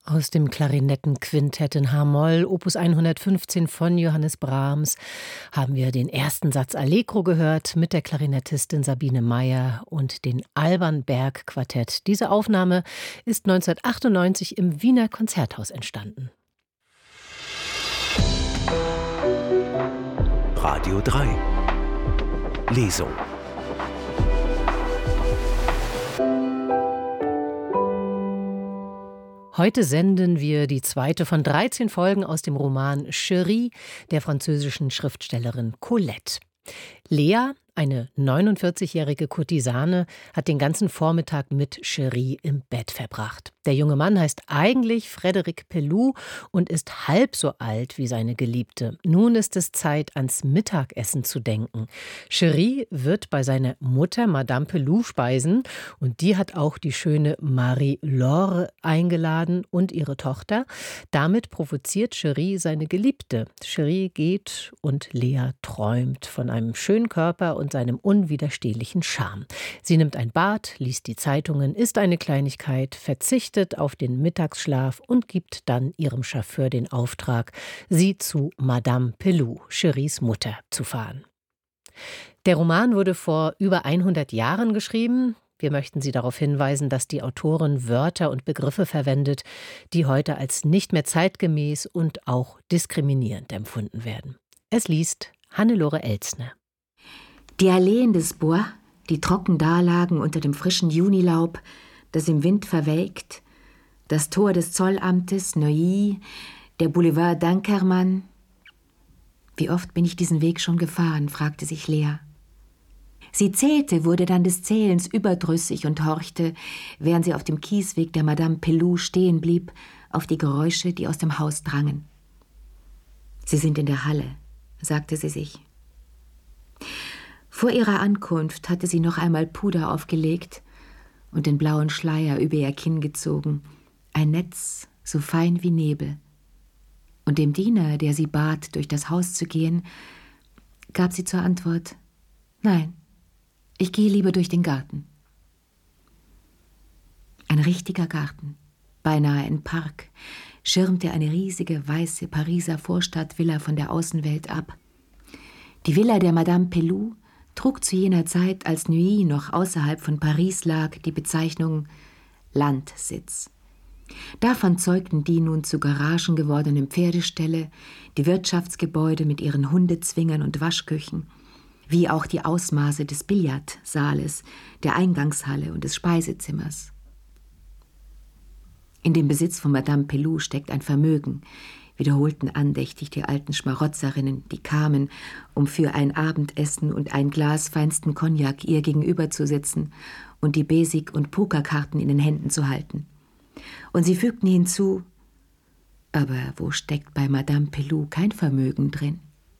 Aus dem Klarinettenquintett in H-Moll, Opus 115 von Johannes Brahms, haben wir den ersten Satz Allegro gehört mit der Klarinettistin Sabine Meyer und den Alban Berg Quartett. Diese Aufnahme ist 1998 im Wiener Konzerthaus entstanden. Radio 3 Lesung. Heute senden wir die zweite von 13 Folgen aus dem Roman Chérie der französischen Schriftstellerin Colette. Lea, eine 49-jährige Kurtisane, hat den ganzen Vormittag mit Chérie im Bett verbracht. Der junge Mann heißt eigentlich Frédéric Pelloux und ist halb so alt wie seine Geliebte. Nun ist es Zeit, ans Mittagessen zu denken. Chérie wird bei seiner Mutter Madame Pelloux speisen und die hat auch die schöne Marie-Laure eingeladen und ihre Tochter. Damit provoziert Chérie seine Geliebte. Chérie geht und Lea träumt von einem schönen Körper und seinem unwiderstehlichen Charme. Sie nimmt ein Bad, liest die Zeitungen, isst eine Kleinigkeit, verzichtet auf den Mittagsschlaf und gibt dann ihrem Chauffeur den Auftrag, sie zu Madame Pelloux, Chéries Mutter, zu fahren. Der Roman wurde vor über 100 Jahren geschrieben. Wir möchten Sie darauf hinweisen, dass die Autorin Wörter und Begriffe verwendet, die heute als nicht mehr zeitgemäß und auch diskriminierend empfunden werden. Es liest Hannelore Elsner. Die Alleen des Bois, die trocken dalagen unter dem frischen Junilaub, das im Wind verwelkt, das Tor des Zollamtes, Neuilly, der Boulevard d'Inkermann. Wie oft bin ich diesen Weg schon gefahren, fragte sich Lea. Sie zählte, wurde dann des Zählens überdrüssig und horchte, während sie auf dem Kiesweg der Madame Pelloux stehen blieb, auf die Geräusche, die aus dem Haus drangen. Sie sind in der Halle, sagte sie sich. Vor ihrer Ankunft hatte sie noch einmal Puder aufgelegt und den blauen Schleier über ihr Kinn gezogen, ein Netz so fein wie Nebel. Und dem Diener, der sie bat, durch das Haus zu gehen, gab sie zur Antwort: Nein, ich gehe lieber durch den Garten. Ein richtiger Garten, beinahe ein Park, schirmte eine riesige, weiße Pariser Vorstadtvilla von der Außenwelt ab. Die Villa der Madame Pelloux trug zu jener Zeit, als Neuilly noch außerhalb von Paris lag, die Bezeichnung Landsitz. Davon zeugten die nun zu Garagen gewordenen Pferdeställe, die Wirtschaftsgebäude mit ihren Hundezwingern und Waschküchen, wie auch die Ausmaße des Billardsaales, der Eingangshalle und des Speisezimmers. In dem Besitz von Madame Pelloux steckt ein Vermögen, wiederholten andächtig die alten Schmarotzerinnen, die kamen, um für ein Abendessen und ein Glas feinsten Cognac ihr gegenüber zu sitzen und die Besik- und Pokerkarten in den Händen zu halten. Und sie fügten hinzu: Aber wo steckt bei Madame Pelloux kein Vermögen drin?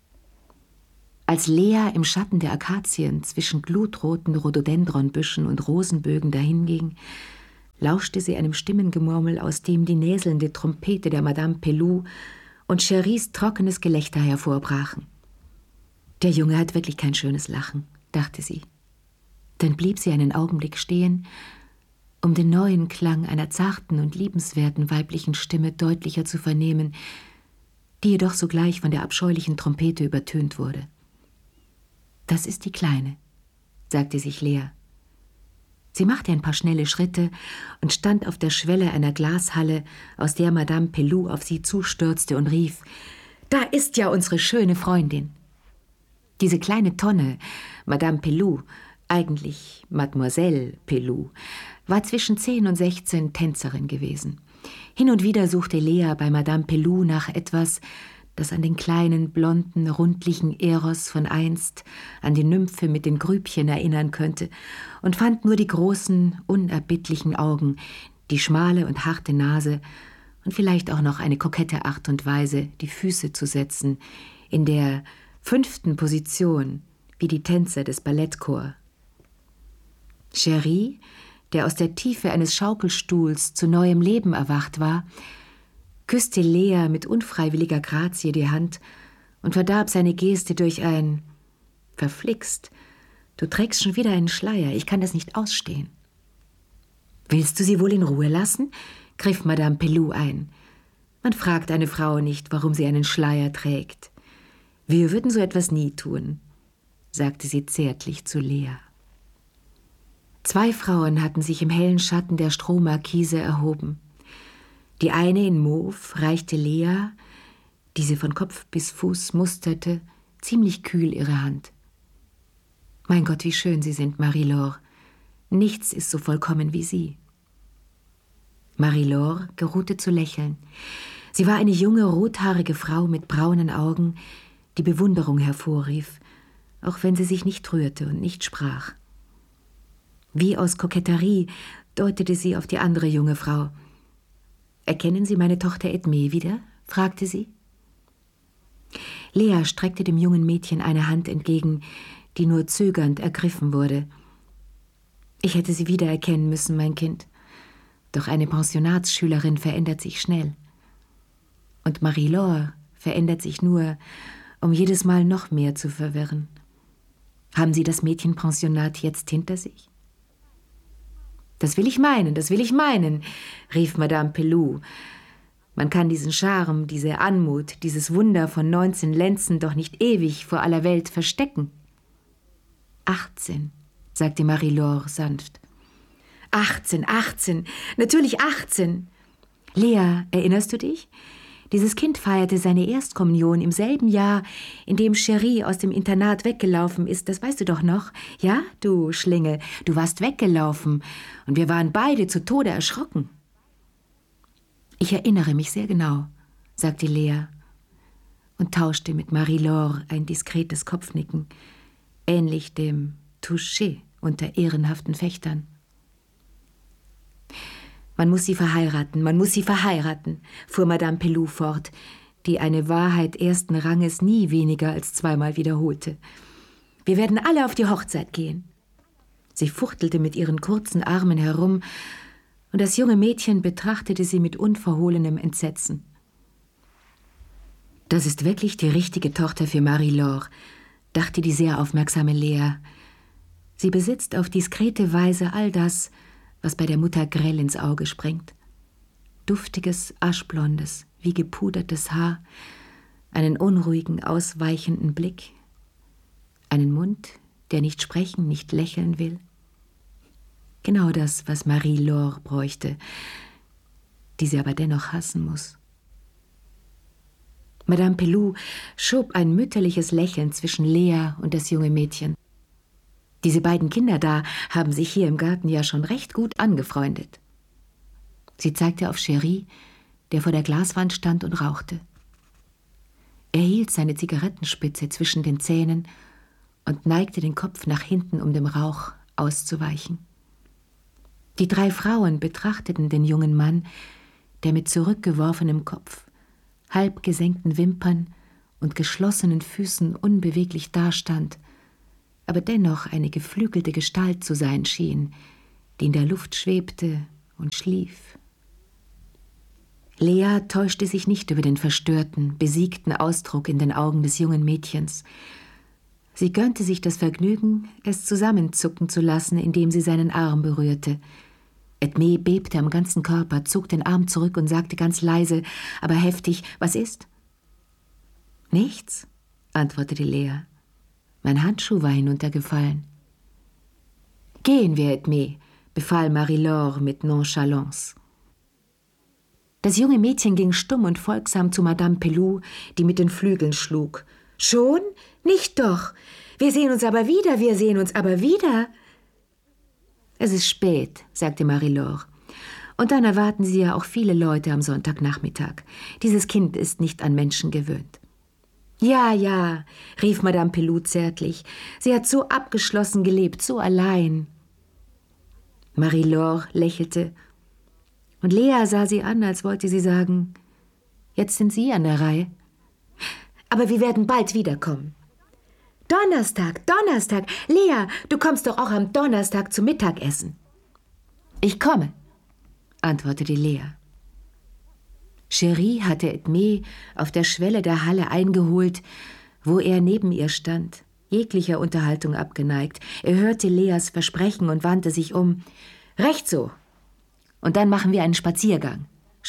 Als Lea im Schatten der Akazien zwischen glutroten Rhododendronbüschen und Rosenbögen dahinging, lauschte sie einem Stimmengemurmel, aus dem die näselnde Trompete der Madame Pelloux und Chéries trockenes Gelächter hervorbrachen. Der Junge hat wirklich kein schönes Lachen, dachte sie. Dann blieb sie einen Augenblick stehen, um den neuen Klang einer zarten und liebenswerten weiblichen Stimme deutlicher zu vernehmen, die jedoch sogleich von der abscheulichen Trompete übertönt wurde. »Das ist die Kleine«, sagte sich Lea. Sie machte ein paar schnelle Schritte und stand auf der Schwelle einer Glashalle, aus der Madame Pelloux auf sie zustürzte und rief: »Da ist ja unsere schöne Freundin!« Diese kleine Tonne, Madame Pelloux, eigentlich Mademoiselle Pelloux, war zwischen 10 und 16 Tänzerin gewesen. Hin und wieder suchte Lea bei Madame Pelloux nach etwas, das an den kleinen, blonden, rundlichen Eros von einst, an die Nymphe mit den Grübchen erinnern könnte, und fand nur die großen, unerbittlichen Augen, die schmale und harte Nase und vielleicht auch noch eine kokette Art und Weise, die Füße zu setzen, in der 5. Position, wie die Tänzer des Ballettchors. Chérie, der aus der Tiefe eines Schaukelstuhls zu neuem Leben erwacht war, küsste Lea mit unfreiwilliger Grazie die Hand und verdarb seine Geste durch ein: »Verflixt, du trägst schon wieder einen Schleier, ich kann das nicht ausstehen.« »Willst du sie wohl in Ruhe lassen?« griff Madame Pelou ein. »Man fragt eine Frau nicht, warum sie einen Schleier trägt. Wir würden so etwas nie tun«, sagte sie zärtlich zu Lea. 2 Frauen hatten sich im hellen Schatten der Strohmarkise erhoben. Die eine in Mauve reichte Lea, die sie von Kopf bis Fuß musterte, ziemlich kühl ihre Hand. »Mein Gott, wie schön Sie sind, Marie-Laure. Nichts ist so vollkommen wie Sie.« Marie-Laure geruhte zu lächeln. Sie war eine junge, rothaarige Frau mit braunen Augen, die Bewunderung hervorrief, auch wenn sie sich nicht rührte und nicht sprach. Wie aus Koketterie deutete sie auf die andere junge Frau. »Erkennen Sie meine Tochter Edmée wieder?« fragte sie. Lea streckte dem jungen Mädchen eine Hand entgegen, die nur zögernd ergriffen wurde. »Ich hätte Sie wiedererkennen müssen, mein Kind. Doch eine Pensionatsschülerin verändert sich schnell. Und Marie-Laure verändert sich nur, um jedes Mal noch mehr zu verwirren. Haben Sie das Mädchenpensionat jetzt hinter sich?« »Das will ich meinen«, rief Madame Pelou. »Man kann diesen Charme, diese Anmut, dieses Wunder von 19 Lenzen doch nicht ewig vor aller Welt verstecken.« »18«, sagte Marie-Laure sanft. 18, natürlich 18. Lea, erinnerst du dich? Dieses Kind feierte seine Erstkommunion im selben Jahr, in dem Cherie aus dem Internat weggelaufen ist, das weißt du doch noch? Ja, du Schlingel, du warst weggelaufen und wir waren beide zu Tode erschrocken.« »Ich erinnere mich sehr genau«, sagte Lea und tauschte mit Marie-Laure ein diskretes Kopfnicken, ähnlich dem Touché unter ehrenhaften Fechtern. »Man muss sie verheiraten«, fuhr Madame Pelou fort, die eine Wahrheit ersten Ranges nie weniger als 2-mal wiederholte. »Wir werden alle auf die Hochzeit gehen.« Sie fuchtelte mit ihren kurzen Armen herum, und das junge Mädchen betrachtete sie mit unverhohlenem Entsetzen. »Das ist wirklich die richtige Tochter für Marie-Laure«, dachte die sehr aufmerksame Lea. »Sie besitzt auf diskrete Weise all das, was bei der Mutter grell ins Auge springt. Duftiges, aschblondes, wie gepudertes Haar, einen unruhigen, ausweichenden Blick, einen Mund, der nicht sprechen, nicht lächeln will. Genau das, was Marie-Laure bräuchte, die sie aber dennoch hassen muss.« Madame Pelou schob ein mütterliches Lächeln zwischen Lea und das junge Mädchen. »Diese beiden Kinder da haben sich hier im Garten ja schon recht gut angefreundet.« Sie zeigte auf Cherie, der vor der Glaswand stand und rauchte. Er hielt seine Zigarettenspitze zwischen den Zähnen und neigte den Kopf nach hinten, um dem Rauch auszuweichen. Die 3 Frauen betrachteten den jungen Mann, der mit zurückgeworfenem Kopf, halb gesenkten Wimpern und geschlossenen Füßen unbeweglich dastand, aber dennoch eine geflügelte Gestalt zu sein schien, die in der Luft schwebte und schlief. Lea täuschte sich nicht über den verstörten, besiegten Ausdruck in den Augen des jungen Mädchens. Sie gönnte sich das Vergnügen, es zusammenzucken zu lassen, indem sie seinen Arm berührte. Edmée bebte am ganzen Körper, zog den Arm zurück und sagte ganz leise, aber heftig, »Was ist?« »Nichts«, antwortete Lea. »Mein Handschuh war hinuntergefallen.« »Gehen wir, Edmée«, befahl Marie-Laure mit Nonchalance. Das junge Mädchen ging stumm und folgsam zu Madame Pelou, die mit den Flügeln schlug. »Schon? Nicht doch! Wir sehen uns aber wieder!« »Es ist spät«, sagte Marie-Laure. »Und dann erwarten Sie ja auch viele Leute am Sonntagnachmittag. Dieses Kind ist nicht an Menschen gewöhnt.« »Ja«, rief Madame Pelou zärtlich. »Sie hat so abgeschlossen gelebt, so allein.« Marie-Laure lächelte, und Lea sah sie an, als wollte sie sagen, »Jetzt sind Sie an der Reihe.« »Aber wir werden bald wiederkommen.« Donnerstag! Lea, du kommst doch auch am Donnerstag zum Mittagessen.« »Ich komme«, antwortete Lea. Cherie hatte Edmée auf der Schwelle der Halle eingeholt, wo er neben ihr stand, jeglicher Unterhaltung abgeneigt. Er hörte Leas Versprechen und wandte sich um. »Recht so. Und dann machen wir einen Spaziergang.«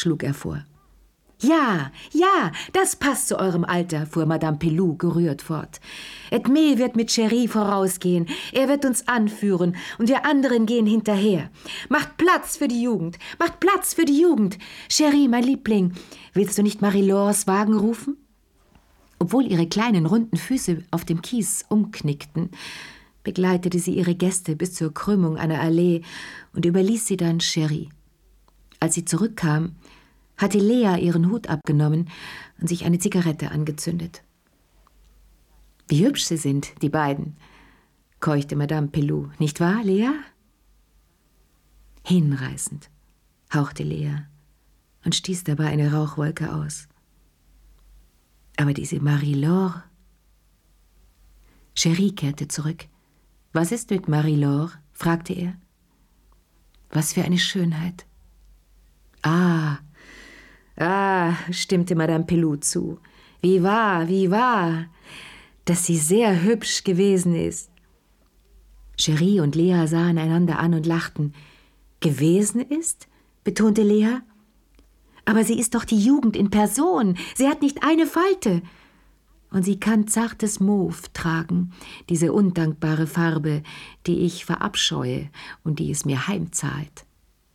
schlug er vor. »Ja, ja, das passt zu eurem Alter«, fuhr Madame Pelou gerührt fort. »Edmé wird mit Chéri vorausgehen, er wird uns anführen und wir anderen gehen hinterher. Macht Platz für die Jugend, macht Platz für die Jugend. Chéri, mein Liebling, willst du nicht Marie-Laures Wagen rufen?« Obwohl ihre kleinen, runden Füße auf dem Kies umknickten, begleitete sie ihre Gäste bis zur Krümmung einer Allee und überließ sie dann Chéri. Als sie zurückkam, hatte Lea ihren Hut abgenommen und sich eine Zigarette angezündet. »Wie hübsch sie sind, die beiden«, keuchte Madame Pelou. »Nicht wahr, Lea?« »Hinreißend«, hauchte Lea und stieß dabei eine Rauchwolke aus. »Aber diese Marie-Laure...« Chéri kehrte zurück. »Was ist mit Marie-Laure?« fragte er. »Was für eine Schönheit!« »Ah, stimmte Madame Pelou zu. Wie wahr, dass sie sehr hübsch gewesen ist.« Chéri und Lea sahen einander an und lachten. »Gewesen ist?« betonte Lea. »Aber sie ist doch die Jugend in Person. Sie hat nicht eine Falte. Und sie kann zartes Mauve tragen, diese undankbare Farbe, die ich verabscheue und die es mir heimzahlt.«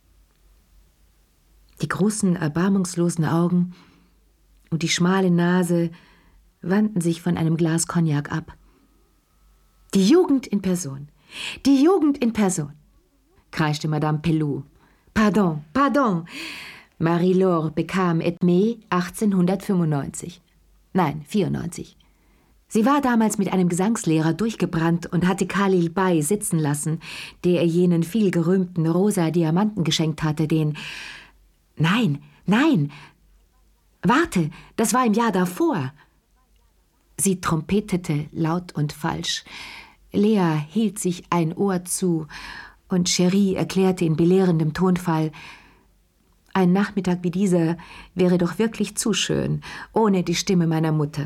Die großen, erbarmungslosen Augen und die schmale Nase wandten sich von einem Glas Cognac ab. »Die Jugend in Person, die Jugend in Person«, kreischte Madame Pelou. »Pardon, Marie-Laure bekam Edmé 1895. Nein, 94. Sie war damals mit einem Gesangslehrer durchgebrannt und hatte Khalil Bey sitzen lassen, der ihr jenen vielgerühmten rosa Diamanten geschenkt hatte, den... Nein, warte, das war im Jahr davor.« Sie trompetete laut und falsch. Lea hielt sich ein Ohr zu und Chéri erklärte in belehrendem Tonfall, ein Nachmittag wie dieser wäre doch wirklich zu schön, ohne die Stimme meiner Mutter.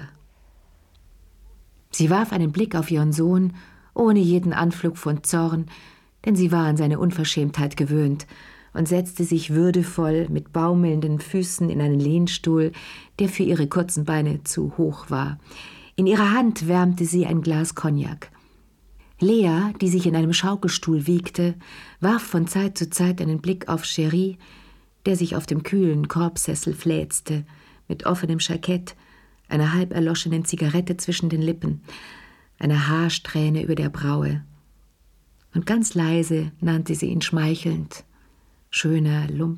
Sie warf einen Blick auf ihren Sohn, ohne jeden Anflug von Zorn, denn sie war an seine Unverschämtheit gewöhnt, und setzte sich würdevoll mit baumelnden Füßen in einen Lehnstuhl, der für ihre kurzen Beine zu hoch war. In ihrer Hand wärmte sie ein Glas Cognac. Lea, die sich in einem Schaukelstuhl wiegte, warf von Zeit zu Zeit einen Blick auf Chéri, der sich auf dem kühlen Korbsessel fläzte, mit offenem Jackett, einer halb erloschenen Zigarette zwischen den Lippen, einer Haarsträhne über der Braue. Und ganz leise nannte sie ihn schmeichelnd: »Schöner Lump.«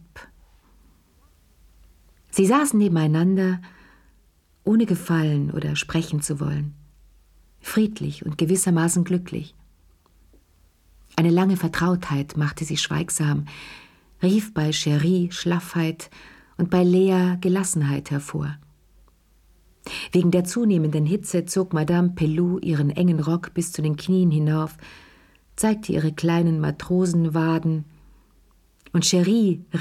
Sie saßen nebeneinander, ohne gefallen oder sprechen zu wollen, friedlich und gewissermaßen glücklich. Eine lange Vertrautheit machte sie schweigsam, rief bei Chéri Schlaffheit und bei Lea Gelassenheit hervor. Wegen der zunehmenden Hitze zog Madame Pelou ihren engen Rock bis zu den Knien hinauf, zeigte ihre kleinen Matrosenwaden, und Chéri